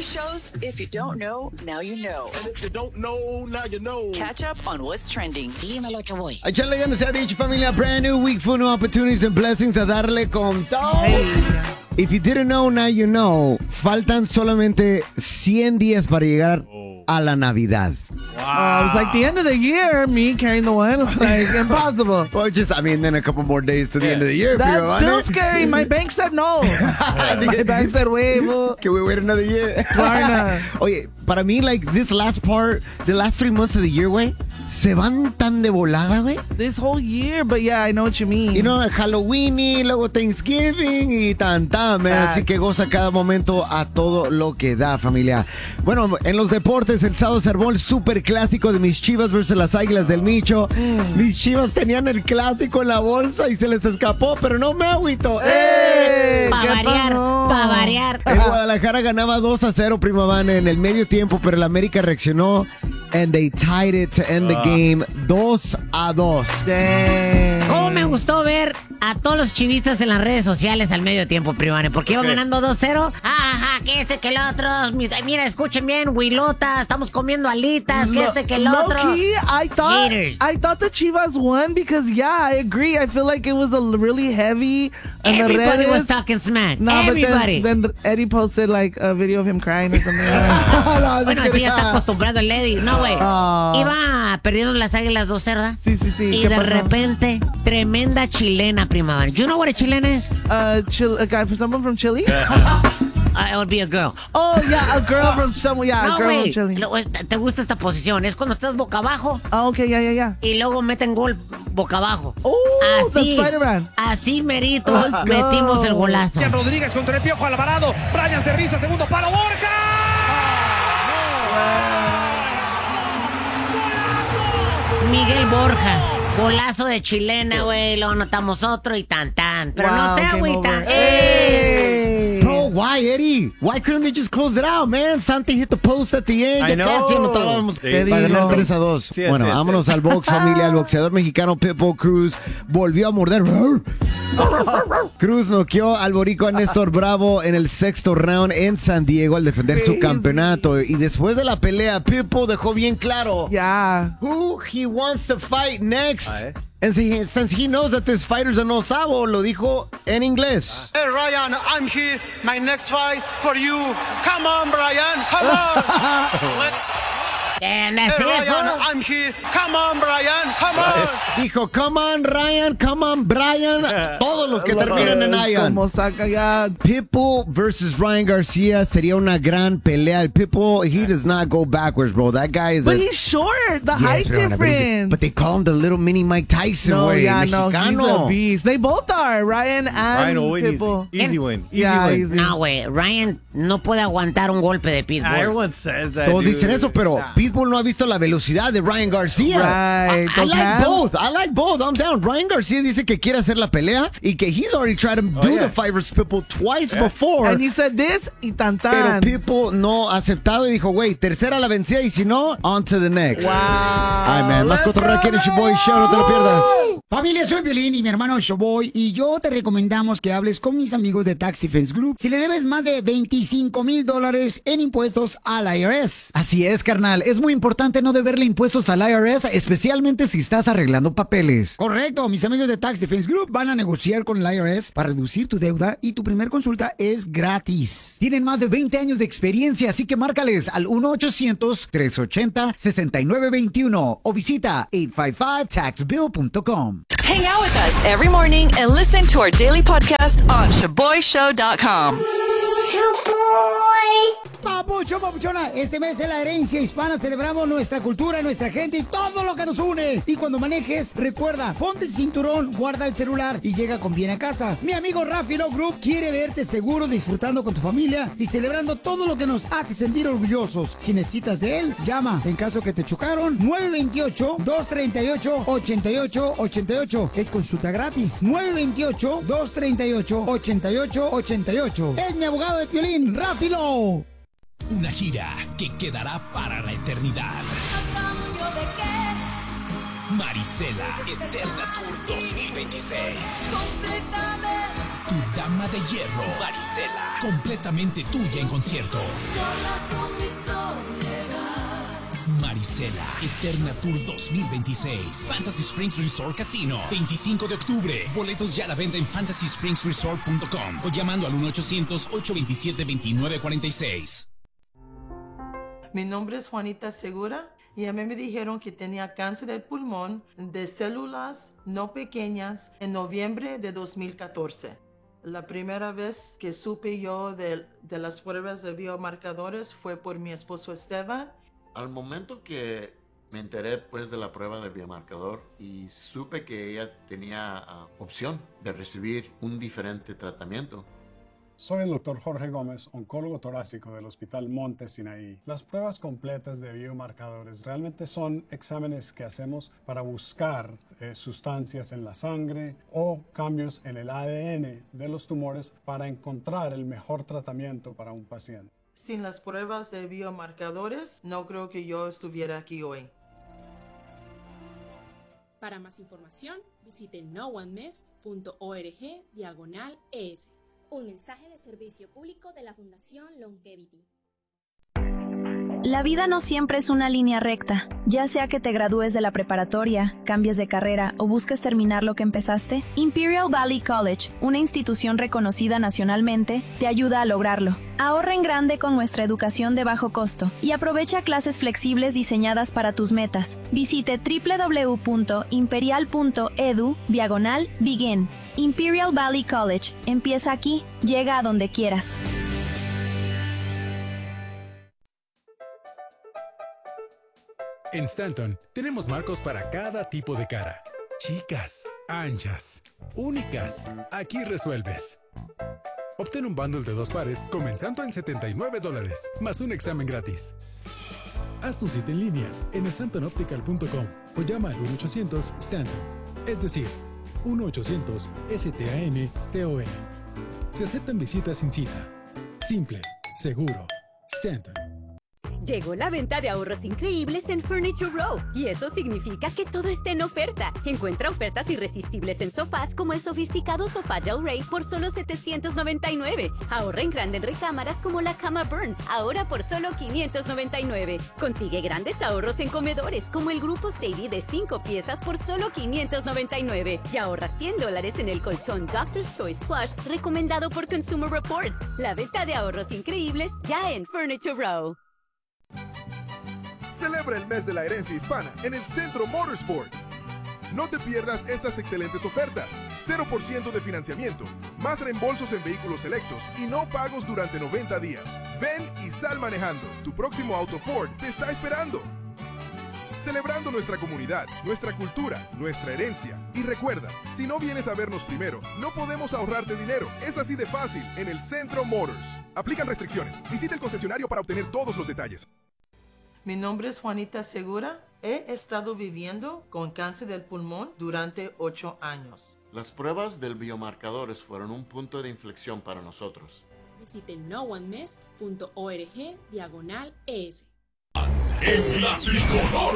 shows, if you don't know, now you know. And if you don't know, now you know. Catch up on what's trending. Dímelo, Choboy. Échale ganas, se ha dicho, familia. Brand new week, full new opportunities and blessings a darle con todo. Hey. If you didn't know, now you know. Faltan solamente 100 días para llegar a la Navidad. Wow. It was like the end of the year, me carrying the one, like impossible. Well, then a couple more days to the end of the year. That's still scary. My bank said no. My bank said, wait, can we wait another year? Oye, para mí, like, this last part, the last 3 months of the year, güey, se van tan de volada, güey. This whole year, but yeah, I know what you mean. You know, Halloween y luego Thanksgiving y man. Así que goza cada momento a todo lo que da, familia. Bueno, en los deportes, el sábado se armó el super clásico de mis Chivas versus las Águilas del Micho. Mis Chivas tenían el clásico en la bolsa y se les escapó, pero no me agüito. Para variar. El Guadalajara ganaba 2-0, prima Van, en el medio tiempo, pero el América reaccionó and they tied it to end the game 2-2. ¿Cómo me gustó ver a todos los chivistas en las redes sociales al medio tiempo, primane? Porque iban ganando 2-0. Ajá, que este, que el otro. Mira, escuchen bien, Huilota, estamos comiendo alitas, que este, que el otro. Low-key, I thought the Chivas won because, yeah, I agree. I feel like it was a really heavy. Everybody was talking smack. No, Everybody. But then Eddie posted like a video of him crying or something. Bueno, así ya está acostumbrado el Eddie. No, güey. Iba perdiendo las Águilas 2-0, ¿verdad? Sí. Y de repente, tremenda chilena, primavera. You know what a chilena is? A guy for someone from Chile? It would be a girl. Oh, yeah, a girl from somewhere. Yeah, no, a girl wey. from Chile. ¿Te gusta esta posición? Es cuando estás boca abajo. Ok, yeah. Y luego meten gol boca abajo. The Spider-Man. Así merito metimos el golazo. Rodríguez contra el Piojo Alvarado. Brian servicio, segundo palo, Borja. Miguel Borja, golazo de chilena, güey. Lo anotamos otro y tan. Pero no se agüita. Bro, why, Eddie? Why couldn't they just close it out, man? Santi hit the post at the end. I know. Casi anotábamos para ganar 3-2. Sí, bueno, vámonos al box, familia. El boxeador mexicano Pitbull Cruz volvió a morder. Cruz noqueó al boricua Néstor Bravo en el 6º round en San Diego al defender su campeonato. Y después de la pelea, Pitbull dejó bien claro who he wants to fight next. And since he knows that this fighter's a no sabo, lo dijo en inglés. Hey, Ryan, I'm here. My next fight for you. Come on, Brian. Come on. Let's... Hey, Ryan, I'm here. Come on, Brian. Come on. Dijo, come on, Ryan. Come on, Brian. Todos los que terminan en Ian. Como saca ya. Pitbull versus Ryan Garcia sería una gran pelea. El Pitbull, he does not go backwards, bro. That guy is But he's short. The height's different. But they call him the little mini Mike Tyson, way. No, he's a beast. They both are, Ryan and Pitbull. Easy win. Easy. No, güey. Ryan no puede aguantar un golpe de Pitbull. Everyone says that. Todos dicen eso, pero Pitbull no ha visto la velocidad de Ryan Garcia. Right. I like both. I'm down. Ryan Garcia dice que quiere hacer la pelea y que he's already tried to do the fight versus Pitbull twice before. And he said this y tan. Pero Pitbull no ha aceptado y dijo, güey, tercera la vencida y si no, on to the next. Wow. Ay, man. Más cotorreo aquí en el Showboy Show. No te lo pierdas. Familia, soy Piolín y mi hermano Showboy y yo te recomendamos que hables con mis amigos de Tax Defense Group si le debes más de $25,000 en impuestos al IRS. Así es, carnal. Es muy importante no deberle impuestos al IRS, especialmente si estás arreglando papeles. Correcto. Mis amigos de Tax Defense Group van a negociar con el IRS para reducir tu deuda y tu primer consulta es gratis. Tienen más de 20 años de experiencia, así que márcales al 1-800-380-6921 o visita 855taxbill.com. Hang out with us every morning and listen to our daily podcast on ShaboyShow.com. Papucho, papuchona, este mes en la herencia hispana celebramos nuestra cultura, nuestra gente y todo lo que nos une. Y cuando manejes, recuerda, ponte el cinturón, guarda el celular y llega con bien a casa. Mi amigo Rafi Law Group quiere verte seguro disfrutando con tu familia y celebrando todo lo que nos hace sentir orgullosos. Si necesitas de él, llama. En caso que te chocaron, 928-238-8888. Es consulta gratis. 928-238-8888. Es mi abogado de Piolín, Rafi Law. Una gira que quedará para la eternidad. Marisela Eterna Tour 2026. Tu dama de hierro, Marisela, completamente tuya en concierto. Marisela, Eterna Tour 2026, Fantasy Springs Resort Casino, 25 de octubre. Boletos ya a la venta en fantasyspringsresort.com o llamando al 1-800-827-2946. Mi nombre es Juanita Segura y a mí me dijeron que tenía cáncer de pulmón de células no pequeñas en noviembre de 2014. La primera vez que supe yo de las pruebas de biomarcadores fue por mi esposo Esteban. Al momento que me enteré pues de la prueba de biomarcador y supe que ella tenía opción de recibir un diferente tratamiento. Soy el Dr. Jorge Gómez, oncólogo torácico del Hospital Monte Sinaí. Las pruebas completas de biomarcadores realmente son exámenes que hacemos para buscar sustancias en la sangre o cambios en el ADN de los tumores para encontrar el mejor tratamiento para un paciente. Sin las pruebas de biomarcadores, no creo que yo estuviera aquí hoy. Para más información, visite noonemissed.org/ES. Un mensaje de servicio público de la Fundación Longevity. La vida no siempre es una línea recta. Ya sea que te gradúes de la preparatoria, cambies de carrera o busques terminar lo que empezaste, Imperial Valley College, una institución reconocida nacionalmente, te ayuda a lograrlo. Ahorra en grande con nuestra educación de bajo costo y aprovecha clases flexibles diseñadas para tus metas. Visite www.imperial.edu/begin. Imperial Valley College. Empieza aquí, llega a donde quieras. En Stanton tenemos marcos para cada tipo de cara. Chicas, anchas, únicas. Aquí resuelves. Obtén un bundle de 2 pares comenzando en $79, más un examen gratis. Haz tu cita en línea en stantonoptical.com o llama al 1-800-STANTON. Es decir, 1-800-STANTON. Se aceptan visitas sin cita. Simple, seguro. Stanton. Llegó la venta de ahorros increíbles en Furniture Row y eso significa que todo está en oferta. Encuentra ofertas irresistibles en sofás como el sofisticado sofá Del Rey por solo $799. Ahorra en grande en recámaras como la cama Burn, ahora por solo $599. Consigue grandes ahorros en comedores como el grupo Sadie de 5 piezas por solo $599. Y ahorra $100 en el colchón Doctor's Choice Plush recomendado por Consumer Reports. La venta de ahorros increíbles ya en Furniture Row. Celebra el mes de la herencia hispana en el Centro Motorsport. No te pierdas estas excelentes ofertas. 0% de financiamiento, más reembolsos en vehículos selectos y no pagos durante 90 días. Ven y sal manejando. Tu próximo auto Ford te está esperando. Celebrando nuestra comunidad, nuestra cultura, nuestra herencia. Y recuerda, si no vienes a vernos primero, no podemos ahorrarte dinero. Es así de fácil en el Centro Motors. Aplican restricciones. Visita el concesionario para obtener todos los detalles. Mi nombre es Juanita Segura. He estado viviendo con cáncer del pulmón durante 8 años. Las pruebas del biomarcadores fueron un punto de inflexión para nosotros. Visite noonemissed.org/ES. En la tricolor